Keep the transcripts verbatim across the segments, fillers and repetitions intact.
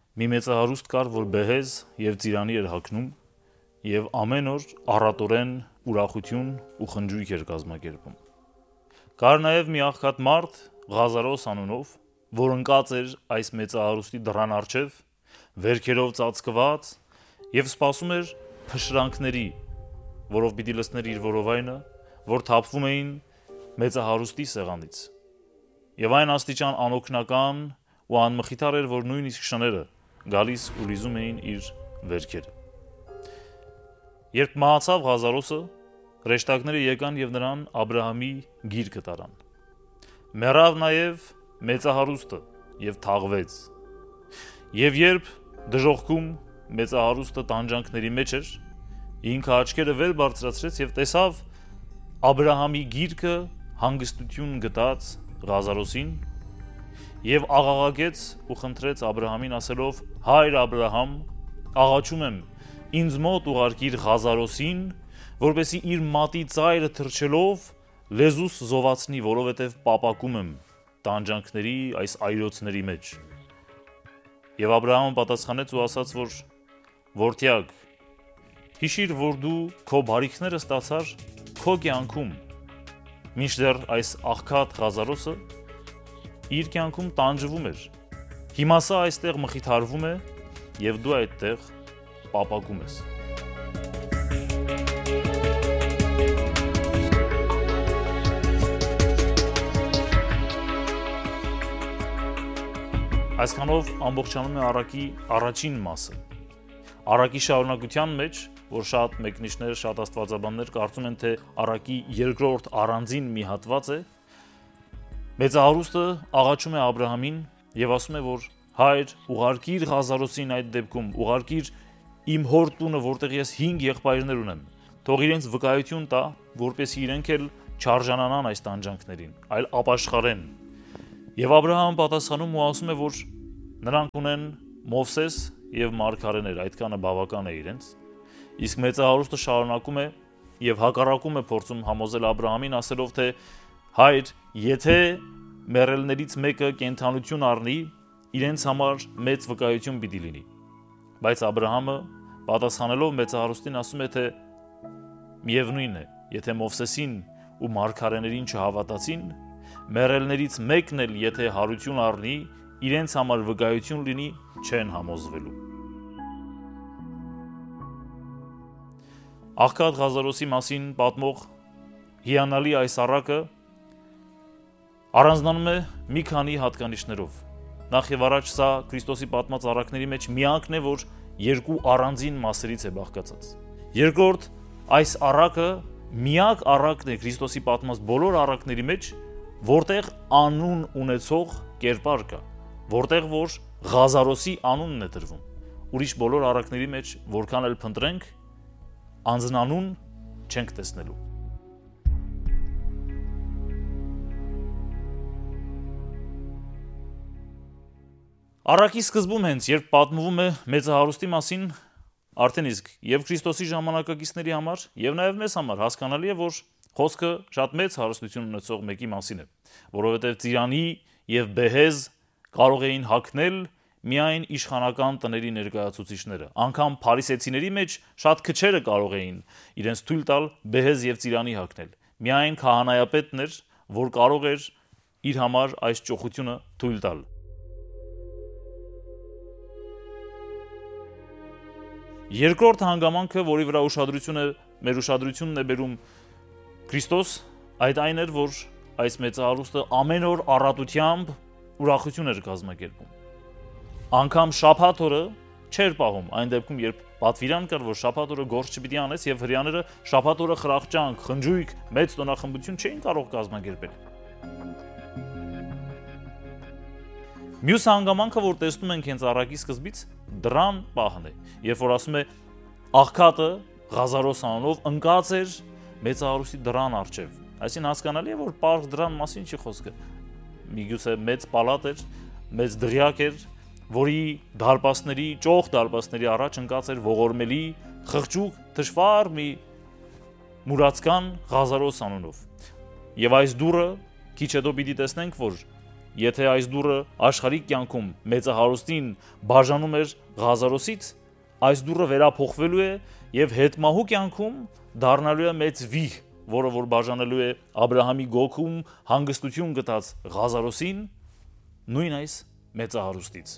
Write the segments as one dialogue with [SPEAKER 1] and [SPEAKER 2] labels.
[SPEAKER 1] Մի մեծահարուստ կար, որ բեհեզ եւ ծիրանի էր հագնում եւ ամեն օր առատորեն ուրախություն ու խնջույք էր կազմակերպում։ Կար նաեւ մի աղքատ մարդ Ղազարոս անունով, որ ընկած էր այս մեծահարուստի դռան առջև, վերքերով ծածկված եւ սպասում էր փշրանքների, որով պիտի լցներ իր որովայնը, որ թափվում էին մեծահարուստի սեղանից։ Եվ այն աստիճան անօգնական ու անմխիթար էր, որ նույնիսկ շները գալիս ու լիզում էին իր վերքերը։ Երբ մահացավ Ղազարոսը, հրեշտակները եկան եւ նրան Աբրահամի գիրկը տարան։ Մեռավ նաեւ մեծահարուստը եւ թաղվեց։ Եվ երբ դժոխքում մեծահարուստը տանջանքների մեջ էր, ինքը աչքերը վեր բարձրացրեց եւ տեսավ Աբրահամի գիրկը հանգստություն գտած Ղազարոսին եւ աղաղակեց ու խնդրեց Աբրահամին ասելով. «Հայր Աբրահամ, աղաչում եմ, ինձ մոտ ուղարկիր Ղազարոսին, որպեսզի իր մատի ծայրը թռչելով լեզուս զովացնի, որովհետեւ պապակում եմ տանջանքների այս այրոցների մեջ»։ Եվ Աբրահամը պատասխանեց ու ասաց, որ որդյակ, հիշիր, որ դու քո բարիքները ստացար քո կյանքում, մինչդեռ այս աղքատ Ղազարոսը իր կյանքում տանջվում էր։ Հիմա սա այստեղ մխիթարվում է եւ դու այդտեղ պապակում ես։ Այսքանով ամբողջանում է առակի առաջին մասը։ Առակի շարունակության մեջ, որ շատ մեկնիչներ, շատ աստվածաբաններ կարծում են, թե առակի երկրորդ առանձին մի հատված է, մեծահարուստը աղաչում է Աբրահամին եւ ասում է, որ հայր, ուղարկիր Ղազարոսին այդ դեպքում, ուղարկիր իմ հոր տունը, որտեղ ես հինգ եղբայրներ ունեմ, թող իրենց վկայություն տա, որպեսզի իրենք էլ չարժանանան այս տանջանքներին, այլ ապաշխարեն։ Եվ Աբրահամը պատասխանում ու ասում է, որ նրանք ունեն Մովսես եւ մարգարեներ, այդքանը բավական է իրենց։ Իսկ մեծահարուստը շարունակում է եւ հակառակում է փորձում համոզել Աբրահամին, ասելով, թե հայր, եթե մեռելներից մեկը կենդանություն առնի, իրենց համար մեծ վկայություն պիտի լինի։ Բայց Աբրահամը պատասխանելով մեծահարուստին ասում է, թե միևնույն է, եթե Մովսեսին ու մարգարեներին չհավատացին, մեռելներից մեկն էլ եթե հարություն առնի, իրենց համար վկայություն լինի, չեն համոզվելու։ Աղքատ Ղազարոսի մասին պատմող հիանալի այս առակը առանձնանում է մի քանի հատկանիշներով։ Նախ եւ առաջ սա Քրիստոսի պատմած առակների մեջ միակն է, որ երկու առանձին մասերից է բաղկացած։ Երկրորդ, այս առակը միակ առակն է Քրիստոսի պատմած բոլոր առակների մեջ, որտեղ անուն ունեցող կերպար կա, որտեղ որ Ղազարոսի անունն է դրվում։ Ուրիշ բոլոր առակների մեջ, որքան էլ փնտրենք, անձնանուն չենք տեսնելու։ Առակի սկզբում հենց, երբ պատմվում է մեծահարուստի մասին, արդեն իսկ եւ Քրիստոսի ժամանակակիցների համար, եւ նաեւ մեզ համար հասկանալի է, որ խոսքը շատ մեծ հարստություն ունեցող մեկի մասին է, որովհետեւ ծիրանի եւ բեհեզ կարող էին հագնել միայն իշխանական տների ներկայացուցիչները։ Անգամ փարիսեցիների մեջ շատ քչերը կարող էին իրենց թույլ տալ բեհեզ եւ ծիրանի հագնել։ Միայն քահանայապետն էր, որ կարող էր իր համար այս ճոխությունը թույլ տալ։ Երկրորդ հանգամանքը, որի վրա ուշադրությունը մեր ուշադրությունն է բերում Քրիստոս, այդ այն էր, որ այս մեծահարուստը ամեն օր առատությամբ ուրախություն էր կազմակերպում։ Անգամ շաբաթ օրը չէր պահում, այն դեպքում, երբ պատվիրան կար, որ շաբաթ օրը գործ չպիտի անես եւ հրեաները շաբաթ օրը խրախճանք, խնջույք, մեծ տոնախմբություն չէին կարող կազմակերպել։ Մյուս հանգամանքը, որ տեսնում ենք հենց առակի սկզբից, դրան պահն է, երբ որ ասում է աղքատը Ղազարոս անունով ընկած էր մեծահարուստի դռան առջև։ Այսինքն հասկանալի է, որ պարզ դրան մասին չի խոսքը։ Միգուցե մեծ պալատ էր, մեծ դղյակ էր, որի դարպասների, ճոխ դարպասների առաջ ընկած էր ողորմելի, խղճուկ, թշվառ մի մուրացկան Ղազարոս անունով։ Եվ այս դուռը քիչ հետո պիտի տեսնենք, որ եթե այս դուռը աշխարհիկ կյանքում մեծահարուստին բաժանում էր Ղազարոսից, այս դուռը վերափոխվելու է եւ հետմահու կյանքում դառնալու է մեծ վիհ, որը որ բաժանելու է Աբրահամի գոգում հանգստություն գտած Ղազարոսին, նույն այս մեծահարուստից։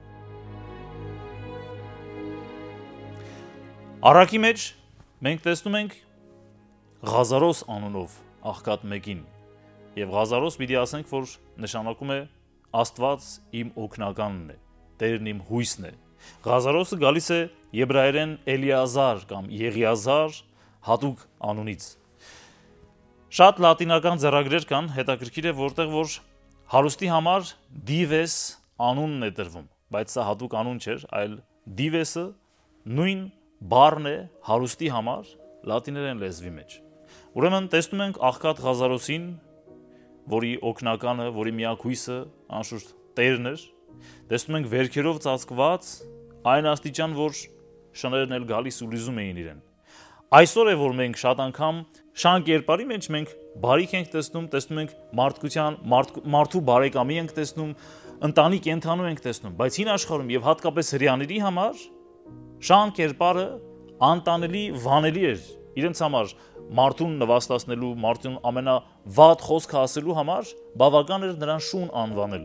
[SPEAKER 1] Առակի մեջ մենք տեսնում ենք Ղազարոս անունով աղքատ մեկին, եւ Ղազարոս պիտի ասենք, որ նշանակում է Աստված իմ օգնականն է, Տերն իմ հույսն է։ Ղազարոսը գալիս է եբրայերեն Էլիազար կամ Եղիազար հատուկ անունից։ Շատ լատինական ձեռագրեր կան, հետաքրքիր է, որտեղ որ հարուստի համար Դիվես անունն է տրվում, բայց սա հատուկ անուն չէր, այլ Դիվեսը նույն բառն է հարուստի համար լատիներեն լեզվի մեջ։ Ուրեմն տեսնում ենք աղքատ Ղազարոսին, որի օգնականը, որի միակ հույսը անշուշտ Տերն էր, տեսնում ենք վերքերով ծածկված այն աստիճան, որ շներն էլ գալիս ու լիզում էին իրեն։ Այսօր է, որ մենք շատ անգամ շան կերպարի մեջ մենք բարիք ենք տեսնում, տեսնում ենք մարդկության, մարդ, մարդու բարեկամի ենք տեսնում, ընտանի կենդանու ենք տեսնում, բայց հին աշխարհում եւ հատկապես հրեաների համար շան կերպարը անտանելի, վանելի էր իրենց համար, մարդուն նվաստացնելու, մարդուն ամենավատ խոսքը ասելու համար բավական էր նրան շուն անվանել։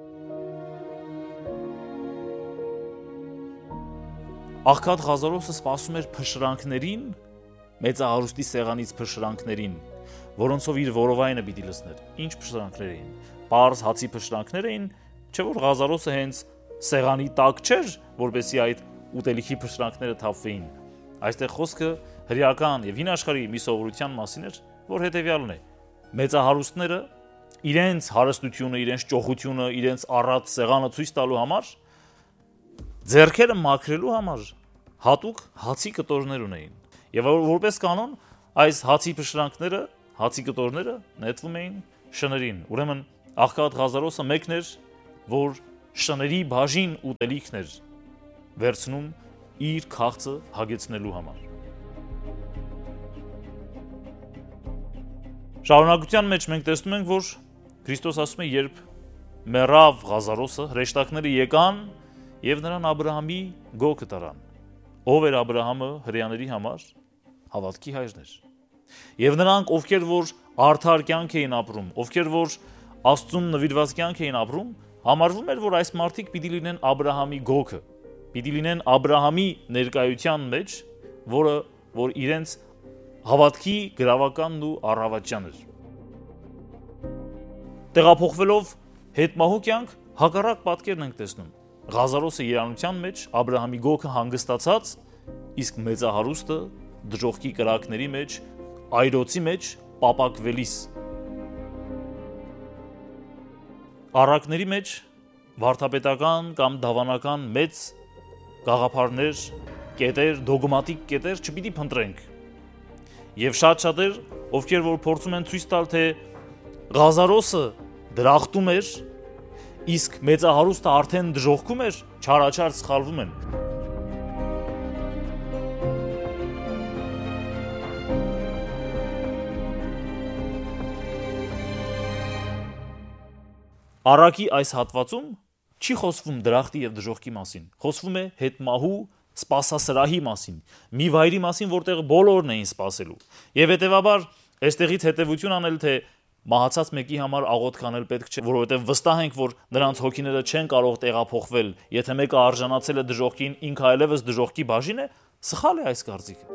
[SPEAKER 1] Աղքատ Ղազարոսը սպասում էր փշրանքներին, մեծահարուստի սեղանից փշրանքներին, որոնցով իր որովայնը պիտի լցներ։ Ինչ փշրանքներ էին։ Պարզ հացի փշրանքներ էին, չէ՞ որ Ղազարոսը հենց սեղանի տակ չէր, որպեսզի այդ ուտելիքի փշրանքները թափվեին։ Այստեղ խոսքը հրեական եւ հին աշխարհի մի սովորության մասին էր, որ հետեւյալն է. մեծահարուստները իրենց հարստությունը, իրենց ճոխությունը, իրենց առատ սեղանը ցույց տալու համար ձեռքերը մաքրելու համար հատուկ հացի կտորներ ունեին։ Եվ որպես կանոն այս հացի փշրանքները, հացի կտորները նետվում էին շներին։ Ուրեմն աղքատ Ղազարոսը մեկն էր, որ շների բաժին ուտելիքն էր վերցնում իր քաղցը հագեցնելու համար։ Շարունակության մեջ մենք տեսնում ենք, որ Քրիստոս ասում է, երբ մեռավ Ղազարոսը, հրեշտակները եկան եւ նրան Աբրահամի գոգը տարան։ Ով էր Աբրահամը հրեաների համար? Հավատքի հայրն էր։ Եվ նրանք, ովքեր որ արդար կյանք էին ապրում, ովքեր որ Աստծուն նվիրված կյանք էին ապրում, համարվում էր, որ այս մարդիկ պիտի լինեն Աբրահամի գոգը, պիտի լինեն Աբրահամի ներկայության մեջ, որը որ իրենց հավատքի գրավականն ու առավատյան էր։ Տեղափոխվելով հետմահու կյանք հակառակ պատկերն ենք տեսնում։ Ղազարոսը երանության մեջ Աբրահամի գոգը հանգստացած, իսկ մեծահարուստը դժոխքի կրակների մեջ, այրոցի մեջ պապակվելիս։ Առակների մեջ վարդապետական կամ դավանական մեծ գաղափարներ, կետեր, դոգմատիկ կետեր չպիտի փնտրենք։ Եվ շատ շատեր, ովքեր որ փորձում են ցույց տալ, թե Ղազարոսը դրախտում էր, իսկ մեծահարուստը արդեն դժոխքում էր, չարաչար սխալվում են։ Առակի այս հատվածում չի խոսվում դրախտի եւ դժոխքի մասին, խոսվում է հետմահու սպասասրահի մասին, մի վայրի մասին, որտեղ բոլորն էին սպասելու։ Եվ հետեւաբար այստեղից հետևություն անել, թե մահացած մեկի համար աղոթք անել պետք չէ, որովհետեւ վստահ ենք, որ նրանց հոգիները չեն կարող տեղափոխվել, եթե մեկը արժանացել է դժոխքին, ինքը այլևս դժոխքի բաժին է, սխալ է այս կարծիքը։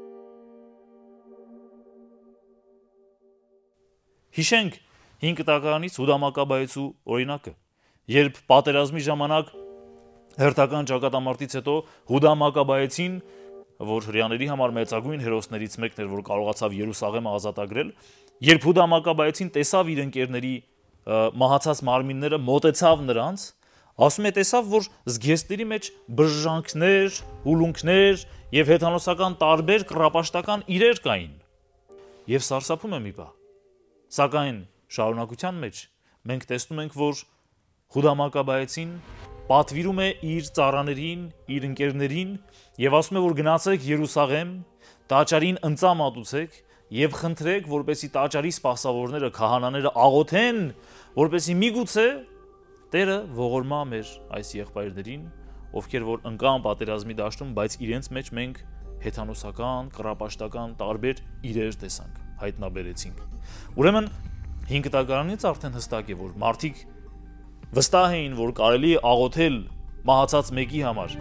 [SPEAKER 1] Հիշենք հինգ տականից Հուդա Մակաբայեցու օրինակը, երբ պատերազմի ժամանակ հերթական ճակատամարտից հետո Հուդա Մակաբայեցին, որ հրեաների համար մեծագույն հերոսներից մեկն էր, որ կարողացավ Երուսաղեմը ազատագրել, երբ Հուդա Մակաբայեցին տեսավ իր ընկերների մահացած մարմինները, մոտեցավ նրանց, ասում է տեսավ, որ զգեստների մեջ բժժանքներ, հուլունքներ եւ հեթանոսական տարբեր կռապաշտական իրեր կային։ Եվ սարսափում է մի բան։ Սակայն շարունակության մեջ մենք տեսնում ենք, որ Հուդա Մակաբայեցին պատվիրում է իր ծառաներին, իր ընկերներին եւ ասում է, որ գնացեք Երուսաղեմ, տաճարին ընծա մատուցեք եւ խնդրեք, որպեսզի տաճարի սպասավորները, քահանաները աղոթեն, որպեսզի միգուցե Տերը ողորմա մեր այս եղբայրներին, ովքեր որ ընկան պատերազմի դաշտում, բայց իրենց մեջ մենք հեթանոսական, կռապաշտական տարբեր իրեր տեսանք, հայտնաբերեցինք։ Ուրեմն հինգ տակարանից արդեն հստակ է, որ մարդիկ վստահ էին, որ կարելի է աղոթել մահացած մեկի համար։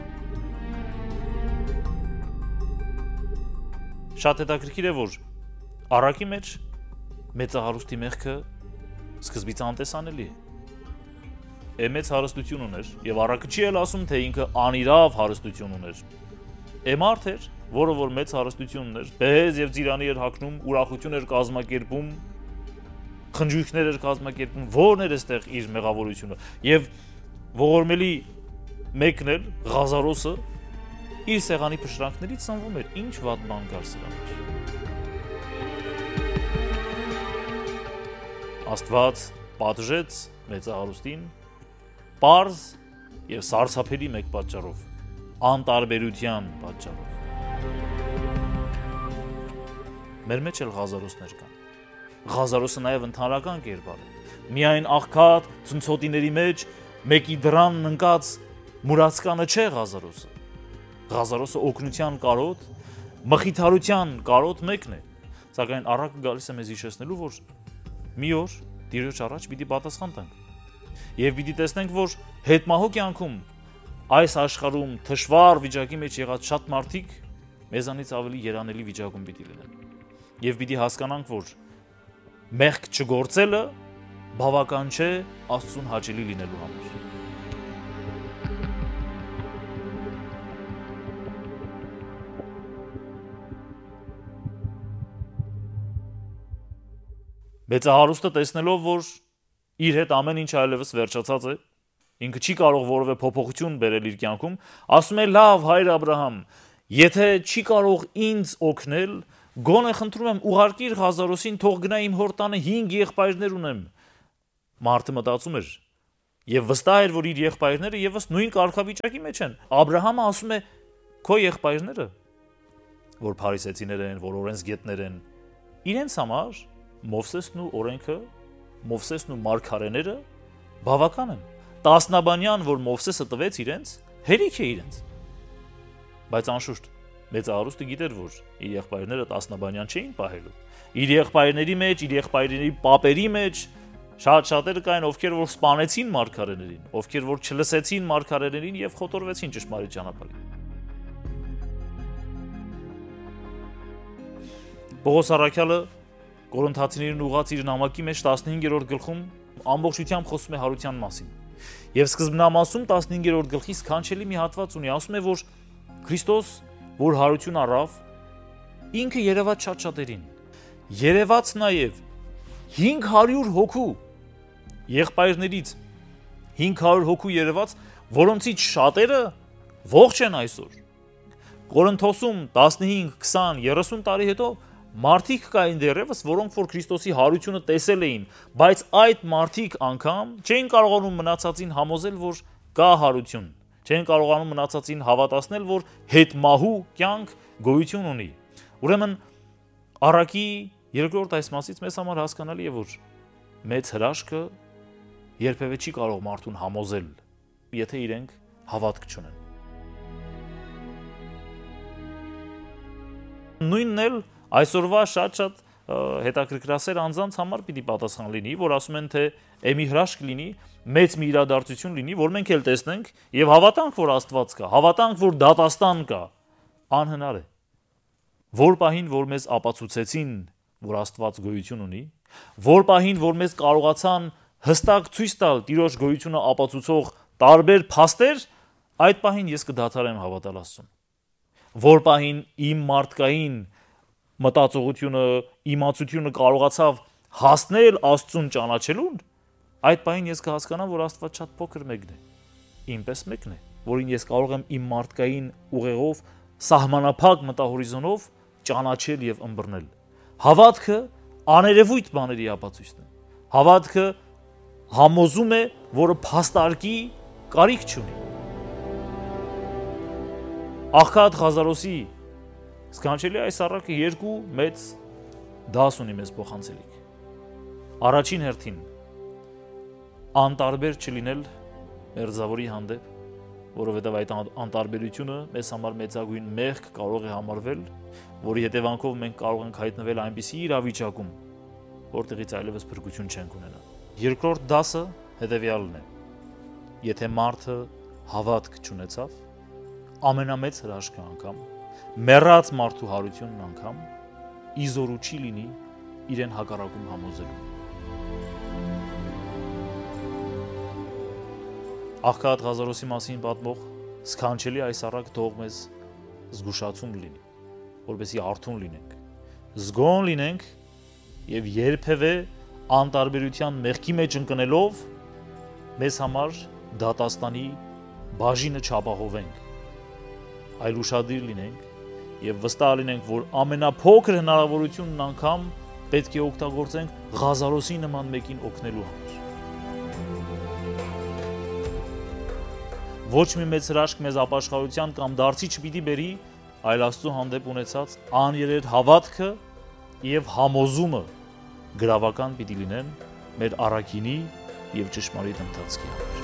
[SPEAKER 1] Շատ հետաքրքիր է, որ առակի մեջ մեծահարուստի մեղքը սկզբից անտեսանելի է։ Է մեծ հարստություն ուներ, եւ առակը չի էլ ասում, թե ինքը անիրավ հարստություն ուներ։ Է մարդ էր, որը որ մեծ հարստություն ուներ, բեհեզ եւ ծիրանի էր հագնում, ուրախություն էր կազմակերպում, խնջույքներ էր կազմակերպում, որն էր այստեղ իր մեղավորությունը։ Եվ ողորմելի մեկն էլ Ղազարոսը իր սեղանի փշրանքներից ծնվում էր, ինչ վատ բան կար սրա մեջ։ Աստված պատժեց մեծահարուստին պարզ եւ սարսափելի մեկ պատճառով, անտարբերության պատճառով։ Մեր մեջ էլ Ղազարոսներ կան։ Ղազարոսը նաեւ ընդհանրական կերպար է։ Միայն աղքատ ցնցոտիների մեջ մեկի դրանն ընկած մուրացկանը չէ Ղազարոսը։ Ղազարոսը օգնության կարոտ, մխիթարության կարոտ մեկն է։ Սակայն առակը գալիս է մեզ հիշեցնելու, որ մի օր Տիրոջ առաջ պիտի պատասխան տանք։ Եվ պիտի տեսնենք, որ հետմահու կյանքում այս աշխարհում թշվառ վիճակի մեջ եղած շատ մարդիկ մեզանից ավելի երանելի վիճակում պիտի լինեն։ Եվ պիտի հասկանանք, որ մեղք չգործելը բավական չէ Աստծուն հաճելի լինելու համար։ Մեծահարուստը տեսնելով, որ իր հետ ամեն ինչ այլևս վերջացած է, ինքը չի կարող որևէ փոփոխություն բերել իր կյանքում, ասում է՝ լավ հայր Աբրահամ, եթե չի կարող ինձ օգնել, գոնե խնդրում եմ ուղարկիր Ղազարոսին, թող գնա իմ հոր տանը հինգ եղբայրներ ունեմ։ Մարդը մտածում էր եւ վստահ էր, որ իր եղբայրները եւս նույն կարգավիճակի մեջ են։ Աբրահամը ասում է՝ քո եղբայրները, որ փարիսեցիներ են, որ օրենսգետներ են, իրենց համար Մովսեսն ու օրենքը, Մովսեսն ու մարգարեները բավական են։ Տասնաբանյան, որ Մովսեսը տվեց իրենց, հերիք է իրենց։ Բայց անշուշտ մեծահարուստը գիտեր, որ իր եղբայրները տասնաբանյան չէին պահելու։ Իր եղբայրների մեջ, իր եղբայրների պապերի մեջ շատ շատերը կային, ովքեր որ սպանեցին մարգարեներին, ովքեր որ չլսեցին մարգարեներին եւ խոտորվեցին ճշմարիտ ճանապարհին։ Պողոս առաքյալը Կորինթացիներին ուղղած իր նամակի մեջ տասնհինգերորդ գլխում ամբողջությամբ խոսում է հարության մասին։ Եվ սկզբնամասում տասնհինգերորդ գլխի սքանչելի մի հատված ունի, ասում է, որ Քրիստոս, որ հարություն առավ, ինքը երևաց շատ շատերին։ Երևաց նաև հինգ հարյուր հոգու եղբայրներից հինգ հարյուր հոգու երևաց, որոնցից շատերը ողջ են այսօր։ Կորինթոսում տասնհինգ, քսան, երեսուն տարի հետո մարդիկ կային դեռևս, որոնք որ Քրիստոսի հարությունը տեսել էին, բայց այդ մարդիկ անգամ չէին կարողանում մնացածին համոզել, որ կա հարություն, չեն կարողանում մնացածին հավատացնել, որ հետմահու կյանք գոյություն ունի։ Ուրեմն առակի երկրորդ այս մասից մեզ համար հասկանալի է, որ մեծ հրաշքը երբևէ չի կարող մարդուն համոզել, եթե իրենք հավատք չունեն։ Նույնն էլ այսօրվա շատ-շատ հետաքրքրասեր անձանց համար պիտի պատասխան լինի, որ ասում են, թե «Էմի հրաշք լինի, մեծ մի իրադարձություն լինի, որ մենք էլ տեսնենք եւ հավատանք, որ Աստված կա, հավատանք, որ դատաստան կա»։ Անհնար է։ Որ պահին, որ մեզ ապացուցեցին, որ Աստված գոյություն ունի, որ պահին, որ մեզ կարողացան հստակ ցույց տալ Տիրոջ գոյությունը ապացուցող տարբեր փաստեր, այդ պահին ես կդադարեմ հավատալ Աստծուն։ Որ պահին իմ մարդկային մտածողությունը, իմացությունը կարողացավ հասնել Աստծուն ճանաչելուն, այդ պահին ես կհասկանամ, որ Աստված շատ փոքր մեկն է, ինպես մեկն է, որին ես կարող եմ իմ մարդկային ուղեղով, սահմանափակ մտահորիզոնով ճանաչել եւ ըմբռնել։ Հավատքը աներևույթ բաների ապացույցն է։ Հավատքը համոզում է, որը փաստարկի կարիք չունի։ Աղքատ Ղազարոսի սքանչելի այս առակը երկու մեծ դաս ունի մեզ փոխանցելիք։ Առաջին հերթին անտարբեր չլինել մերձավորի հանդեպ, որովհետև այդ անտարբերությունը մեզ համար մեծագույն մեղք կարող է համարվել, որի հետևանքով մենք կարող ենք հայտնվել այնպիսի իրավիճակում, որտեղից այլևս փրկություն չենք ունենա։ Երկրորդ դասը հետևյալն է. եթե մարդը հավատք չունեցավ, ամենամեծ հրաշքը անգամ, մեռած մարդու հարությունն անգամ իզորու չի լինի իրեն հակառակում համոզելու։ Աղքատ Ղազարոսի մասին պատմող սքանչելի այս առակ թող մեզ զգուշացում լինի, որպեսզի արթուն լինենք, զգոն լինենք եւ երբևէ անտարբերության մեղքի մեջ ընկնելով մեզ համար դատաստանի բաժինը չապահովենք, այլ ուշադիր լինենք եւ վստահ լինենք, որ ամենափոքր հնարավորությունն անգամ պետք է օգտագործենք Ղազարոսի նման մեկին օգնելու համար։ Ոչ մի մեծ հրաշք մեզ ապաշխարության կամ դարձի չպիտի բերի, այլ Աստծո հանդեպ ունեցած աներեր հավատքը եւ համոզումը գրավական պիտի լինեն մեր առաքինի եւ ճշմարիտ ընթացքի համար։